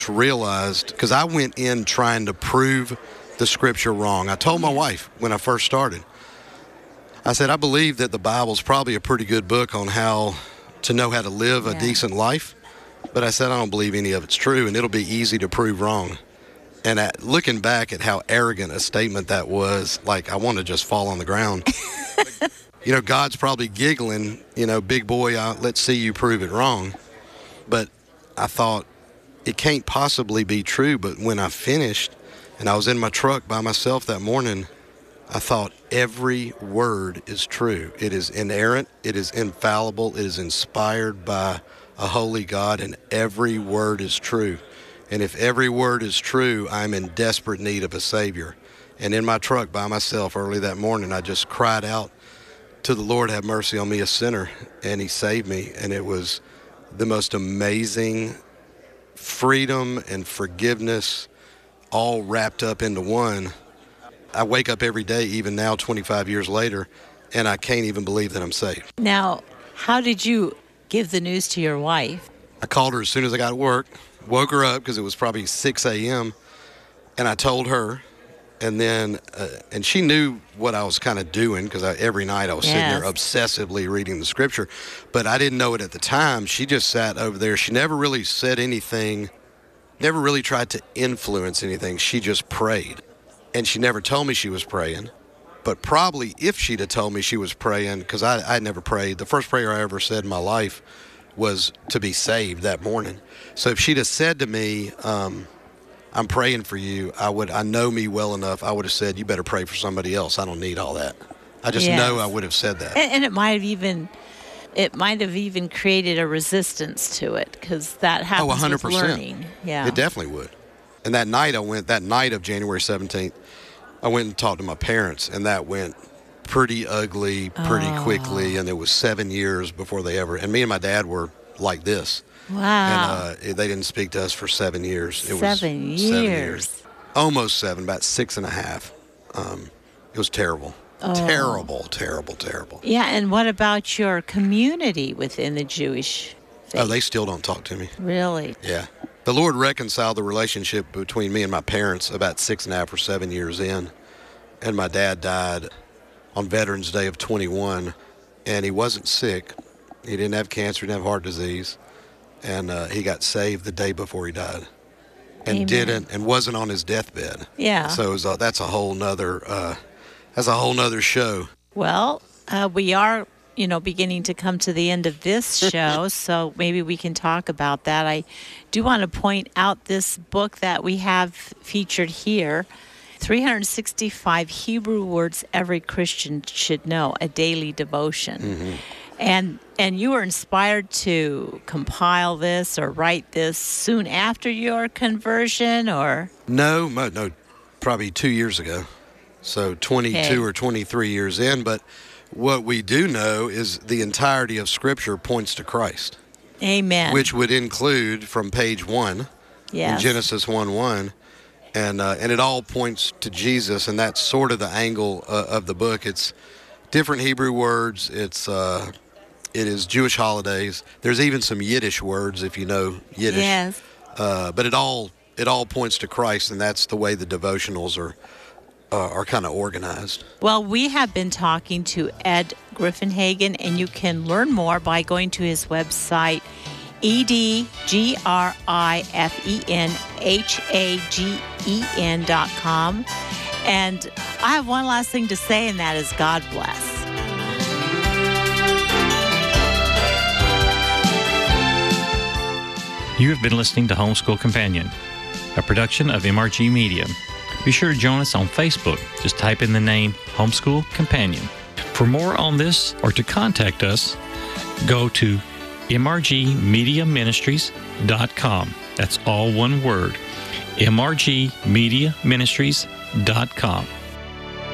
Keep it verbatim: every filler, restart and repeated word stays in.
Realized, because I went in trying to prove the scripture wrong. I told my wife when I first started, I said, I believe that the Bible's probably a pretty good book on how to know how to live a yeah. decent life. But I said, I don't believe any of it's true, and it'll be easy to prove wrong. And at, looking back at how arrogant a statement that was, like, I want to just fall on the ground. You know, God's probably giggling, you know, big boy, uh, let's see you prove it wrong. But I thought, it can't possibly be true. But when I finished and I was in my truck by myself that morning, I thought every word is true. It is inerrant. It is infallible. It is inspired by a holy God, and every word is true. And if every word is true, I'm in desperate need of a Savior. And in my truck by myself early that morning, I just cried out to the Lord, have mercy on me, a sinner. And he saved me. And it was the most amazing freedom and forgiveness all wrapped up into one. I wake up every day, even now, twenty-five years later, and I can't even believe that I'm saved. Now, how did you give the news to your wife? I called her as soon as I got to work, woke her up because it was probably six a.m., and I told her, and then, uh, and she knew what I was kind of doing because every night I was yes. sitting there obsessively reading the scripture, but I didn't know it at the time. She just sat over there. She never really said anything, never really tried to influence anything. She just prayed, and she never told me she was praying. But probably if she'd have told me she was praying, because I I never prayed, the first prayer I ever said in my life was to be saved that morning. So if she'd have said to me, um, I'm praying for you, I would, I know me well enough, I would have said, you better pray for somebody else. I don't need all that. I just yes. know I would have said that. And, and it might have even, it might have even created a resistance to it, because that happens oh, one hundred percent. with learning. Yeah. It definitely would. And that night I went, that night of January seventeenth, I went and talked to my parents, and that went pretty ugly pretty oh. quickly, and it was seven years before they ever, and me and my dad were like this. Wow. And uh, they didn't speak to us for seven years. It seven was years. Seven years. Almost seven, about six and a half. Um, it was terrible. Oh. Terrible, terrible, terrible. Yeah, and what about your community within the Jewish faith? Oh, they still don't talk to me. Really? Yeah. The Lord reconciled the relationship between me and my parents about six and a half or seven years in. And my dad died on Veterans Day of twenty-one, and he wasn't sick. He didn't have cancer, he didn't have heart disease. And uh, he got saved the day before he died. And Amen. didn't, and wasn't on his deathbed. Yeah. So it was, uh, that's a whole nother, uh, that's a whole nother show. Well, uh, we are, you know, beginning to come to the end of this show, so maybe we can talk about that. I do want to point out this book that we have featured here, three hundred sixty-five Hebrew Words Every Christian Should Know, a daily devotion. Mm-hmm. And and you were inspired to compile this or write this soon after your conversion, or? No, mo- no, probably two years ago. So twenty-two Okay. or twenty-three years in. But what we do know is the entirety of Scripture points to Christ. Amen. Which would include from page one, yes. in Genesis one one, and uh, and it all points to Jesus, and that's sort of the angle uh, of the book. It's different Hebrew words. It's uh, it is Jewish holidays. There's even some Yiddish words if you know Yiddish. Yes. Uh, but it all it all points to Christ, and that's the way the devotionals are uh, are kind of organized. Well, we have been talking to Ed Griffenhagen, and you can learn more by going to his website, E D G R I F E N H A G E N dot com. And I have one last thing to say, and that is God bless. You have been listening to Homeschool Companion, a production of M R G Media. Be sure to join us on Facebook. Just type in the name Homeschool Companion. For more on this or to contact us, go to M R G media ministries dot com. That's all one word, M R G media ministries dot com.